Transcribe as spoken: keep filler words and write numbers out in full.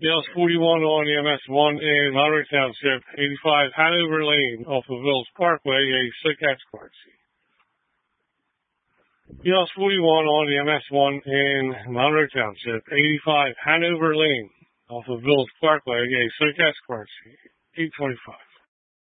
EOS forty-one on E M S one in Monterey Township, eighty-five Hanover Lane off of Village Parkway, a sick escort. EOS forty-one on E M S one in Monterey Township, eighty-five Hanover Lane off of Village Parkway, a sick escort. eight twenty-five.